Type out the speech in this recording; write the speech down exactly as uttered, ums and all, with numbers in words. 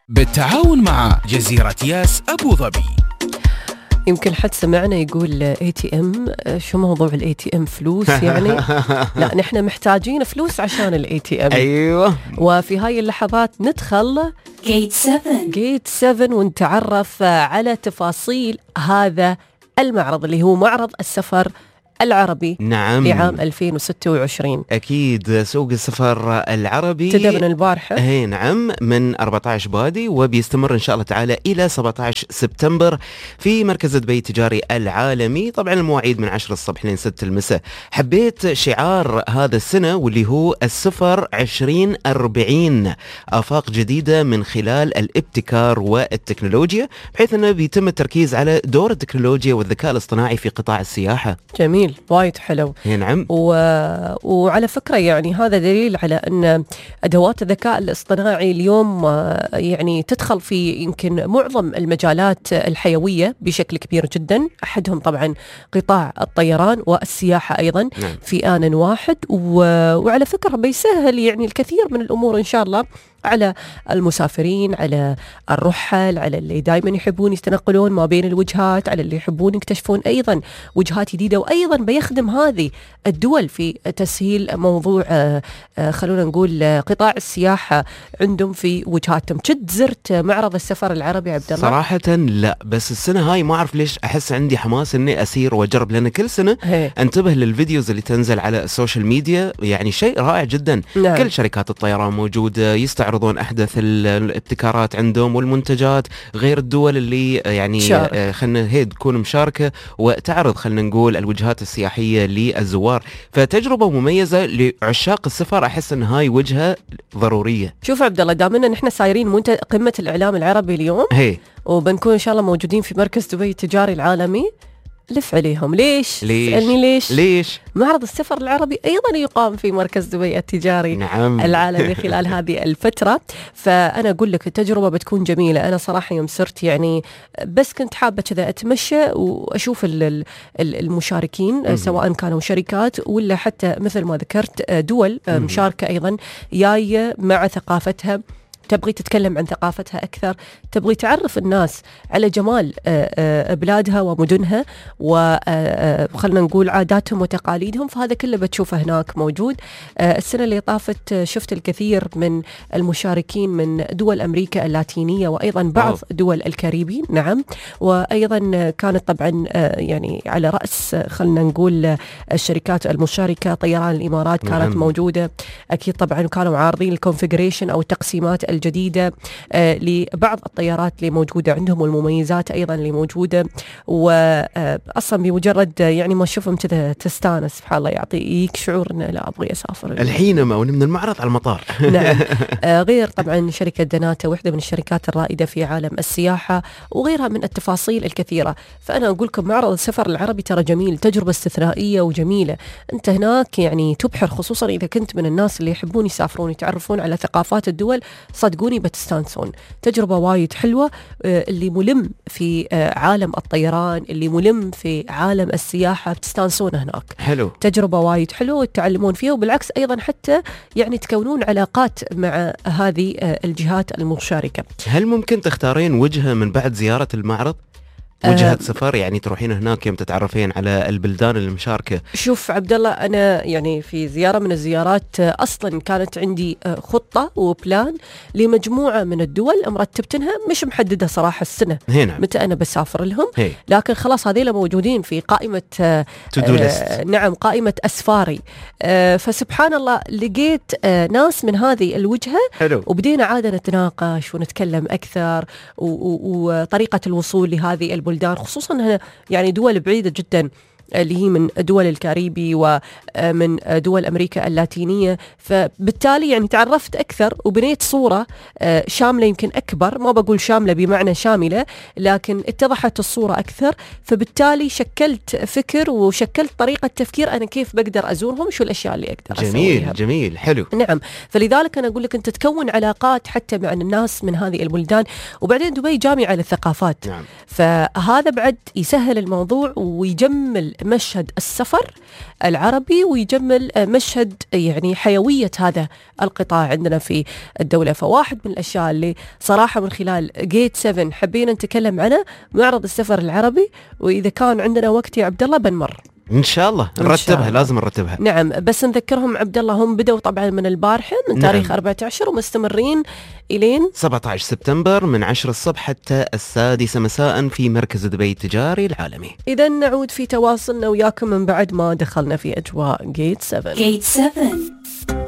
بالتعاون مع جزيرة ياس أبو ظبي. يمكن حد سمعنا يقول اي تي ام، شو موضوع الاي تي ام؟ فلوس يعني؟ لا، نحن محتاجين فلوس عشان الاي تي ام. ايوه. وفي هاي اللحظات ندخل جيت سبعة جيت سبعة ونتعرف على تفاصيل هذا المعرض اللي هو معرض السفر العربي. نعم. لعام ألفين وستة وعشرين. أكيد سوق السفر العربي تبدأ من البارحة. هي نعم، من أربعة عشر بادي وبيستمر إن شاء الله تعالى إلى سبعة عشر سبتمبر في مركز دبي التجاري العالمي. طبعا المواعيد من عشرة الصبح لين ستة المساء. حبيت شعار هذا السنة واللي هو السفر عشرين أربعين، آفاق جديدة من خلال الابتكار والتكنولوجيا، بحيث أنه بيتم التركيز على دور التكنولوجيا والذكاء الاصطناعي في قطاع السياحة. جميل، وايد حلو. نعم. و... وعلى فكرة يعني هذا دليل على أن أدوات الذكاء الاصطناعي اليوم يعني تدخل في يمكن معظم المجالات الحيوية بشكل كبير جدا، أحدهم طبعا قطاع الطيران والسياحة أيضا. نعم. في آن واحد. و... وعلى فكرة بيسهل يعني الكثير من الأمور إن شاء الله على المسافرين، على الرحل، على اللي دائما يحبون يتنقلون ما بين الوجهات، على اللي يحبون يكتشفون أيضا وجهات جديدة. وأيضا بيخدم هذه الدول في تسهيل موضوع آه آه خلونا نقول آه قطاع السياحة عندهم في وجهاتهم. كنت زرت معرض السفر العربي عبد الله؟ صراحة لا، بس السنة هاي ما أعرف ليش أحس عندي حماس إني أسير وأجرب، لأن كل سنة هي. انتبه للفيديوز اللي تنزل على السوشيال ميديا، يعني شيء رائع جدا. نعم. كل شركات الطيران موجودة، يستعرضون أحدث الابتكارات عندهم والمنتجات، غير الدول اللي يعني خلنا هي تكون مشاركة وتعرض خلنا نقول الوجهات السياحية للزوار. فتجربة مميزة لعشاق السفر، أحس إن هاي وجهة ضرورية. شوف عبد الله، دامنا نحن سايرين منت... قمة الإعلام العربي اليوم، هي. وبنكون إن شاء الله موجودين في مركز دبي التجاري العالمي، لف عليهم. ليش؟ ليش؟ سألني ليش؟ ليش؟ معرض السفر العربي أيضا يقام في مركز دبي التجاري نعم. العالمي خلال هذه الفترة. فأنا أقول لك التجربة بتكون جميلة. أنا صراحة يوم صرت يعني بس كنت حابة كذا أتمشى وأشوف المشاركين، م- سواء كانوا شركات ولا حتى مثل ما ذكرت دول م- مشاركة أيضا جاية مع ثقافتها، تبغي تتكلم عن ثقافتها أكثر، تبغي تعرف الناس على جمال بلادها ومدنها وخلنا نقول عاداتهم وتقاليدهم. فهذا كله بتشوفه هناك موجود. السنة اللي طافت شفت الكثير من المشاركين من دول أمريكا اللاتينية وأيضا بعض أوه. دول الكاريبي. نعم. وأيضا كانت طبعا يعني على رأس خلنا نقول الشركات المشاركة طيران الإمارات كانت نعم. موجودة أكيد طبعا، وكانوا عارضين الكونفيجريشن أو التقسيمات الجديدة آه لبعض الطيارات اللي موجودة عندهم والمميزات أيضا اللي موجودة. وأصلا بمجرد يعني ما تشوفهم كذا تستانس، سبحان الله، يعطيك شعور إنه لا أبغي أسافر الحين ما من المعرض على المطار. نعم. آه غير طبعا شركة دناتا، واحدة من الشركات الرائدة في عالم السياحة، وغيرها من التفاصيل الكثيرة. فأنا أقول لكم معرض السفر العربي ترى جميل، تجربة استثنائية وجميلة. أنت هناك يعني تبحر، خصوصا إذا كنت من الناس اللي يحبون يسافرون يتعرفون على ثقافات الدول، صدقوني بتستانسون. تجربة وايد حلوة. اللي ملم في عالم الطيران، اللي ملم في عالم السياحة، بتستانسون هناك. حلو. تجربة وايد حلوة وتتعلمون فيها، وبالعكس أيضا حتى يعني تكونون علاقات مع هذه الجهات المشاركة. هل ممكن تختارين وجهة من بعد زيارة المعرض؟ وجهة أه سفر يعني تروحين هناك يوم تتعرفين على البلدان المشاركة. شوف عبد الله، أنا يعني في زيارة من الزيارات أصلا كانت عندي خطة وبلان لمجموعة من الدول مرتبتها، مش محددة صراحة السنة هنا متى أنا بسافر لهم. هي. لكن خلاص هذيلا موجودين في قائمة آه آه نعم قائمة أسفاري. آه فسبحان الله لقيت آه ناس من هذه الوجهة. حلو. وبدينا عادة نتناقش ونتكلم أكثر وطريقة الوصول لهذه البلدان، خصوصا هنا يعني دول بعيدة جدا اللي هي من دول الكاريبي ومن دول أمريكا اللاتينية. فبالتالي يعني تعرفت أكثر وبنيت صورة شاملة، يمكن أكبر، ما بقول شاملة بمعنى شاملة، لكن اتضحت الصورة أكثر. فبالتالي شكلت فكر وشكلت طريقة تفكير أنا كيف بقدر أزورهم، شو الأشياء اللي أقدر جميل أسويها. جميل حلو. نعم. فلذلك أنا أقول لك أنت تكون علاقات حتى مع الناس من هذه البلدان. وبعدين دبي جامعة للثقافات. نعم. فهذا بعد يسهل الموضوع ويجمل مشهد السفر العربي ويجمل مشهد يعني حيوية هذا القطاع عندنا في الدولة. فواحد من الأشياء اللي صراحة من خلال جيت سفن حبينا نتكلم عنه معرض السفر العربي، وإذا كان عندنا وقت يا عبد الله بنمر ان شاء الله نرتبها، لازم نرتبها. نعم، بس نذكرهم عبد الله هم بدأوا طبعا من البارحة من تاريخ نعم. أربعة عشر ومستمرين إلين سبعة عشر سبتمبر من عشرة الصبح حتى السادسة مساء في مركز دبي التجاري العالمي. إذا نعود في تواصلنا وياكم من بعد ما دخلنا في أجواء جيت سفن. جيت سفن